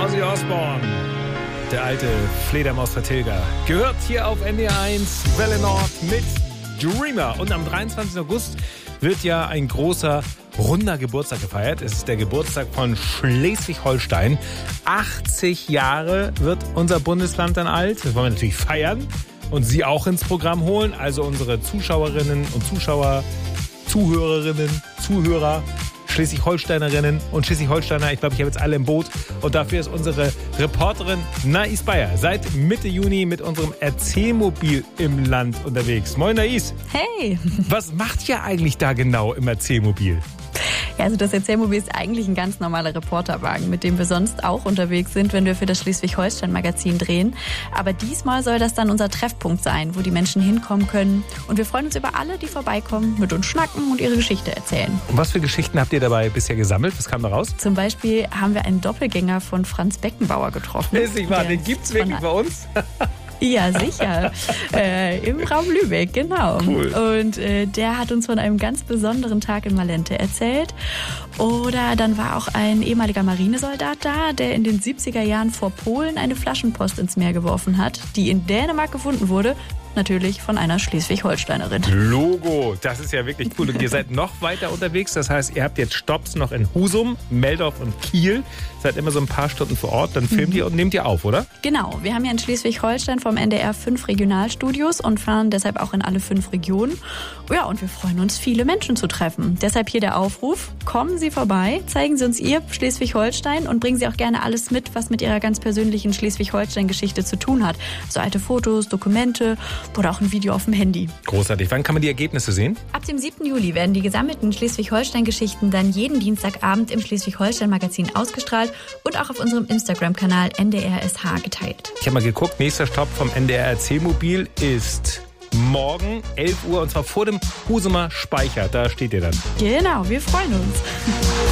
Ozzy Osbourne, der alte Fledermaus-Vertilger, gehört hier auf NDR 1 Welle Nord mit Dreamer. Und am 23. August wird ja ein großer, runder Geburtstag gefeiert. Es ist der Geburtstag von Schleswig-Holstein. 80 Jahre wird unser Bundesland dann alt. Das wollen wir natürlich feiern und Sie auch ins Programm holen. Also unsere Zuschauerinnen und Zuschauer, Zuhörerinnen, Zuhörer, Schleswig-Holsteinerinnen und Schleswig-Holsteiner. Ich glaube, ich habe jetzt alle im Boot. Und dafür ist unsere Reporterin Nais Bayer seit Mitte Juni mit unserem Erzählmobil im Land unterwegs. Moin Nais. Hey. Was macht ihr eigentlich da genau im Erzählmobil? Ja, also das Erzählmobil ist eigentlich ein ganz normaler Reporterwagen, mit dem wir sonst auch unterwegs sind, wenn wir für das Schleswig-Holstein-Magazin drehen. Aber diesmal soll das dann unser Treffpunkt sein, wo die Menschen hinkommen können. Und wir freuen uns über alle, die vorbeikommen, mit uns schnacken und ihre Geschichte erzählen. Und was für Geschichten habt ihr dabei bisher gesammelt? Was kam da raus? Zum Beispiel haben wir einen Doppelgänger von Franz Beckenbauer getroffen. Ist nicht wahr, den gibt's wirklich bei uns? Ja, sicher. Im Raum Lübeck, genau. Cool. Und der hat uns von einem ganz besonderen Tag in Malente erzählt. Oder dann war auch ein ehemaliger Marinesoldat da, der in den 70er Jahren vor Polen eine Flaschenpost ins Meer geworfen hat, die in Dänemark gefunden wurde. Natürlich von einer Schleswig-Holsteinerin. Logo, das ist ja wirklich cool. Und ihr seid noch weiter unterwegs. Das heißt, ihr habt jetzt Stopps noch in Husum, Meldorf und Kiel. Seid immer so ein paar Stunden vor Ort. Dann filmt ihr und nehmt ihr auf, oder? Genau. Wir haben ja in Schleswig-Holstein vom NDR 5 Regionalstudios und fahren deshalb auch in alle 5 Regionen. Ja, und wir freuen uns, viele Menschen zu treffen. Deshalb hier der Aufruf. Kommen Sie vorbei, zeigen Sie uns Ihr Schleswig-Holstein und bringen Sie auch gerne alles mit, was mit Ihrer ganz persönlichen Schleswig-Holstein-Geschichte zu tun hat. So alte Fotos, Dokumente oder auch ein Video auf dem Handy. Großartig. Wann kann man die Ergebnisse sehen? Ab dem 7. Juli werden die gesammelten Schleswig-Holstein-Geschichten dann jeden Dienstagabend im Schleswig-Holstein-Magazin ausgestrahlt und auch auf unserem Instagram-Kanal NDR-SH geteilt. Ich habe mal geguckt, nächster Stopp vom NDR Erzählmobil ist morgen 11 Uhr und zwar vor dem Husumer Speicher. Da steht ihr dann. Genau, wir freuen uns.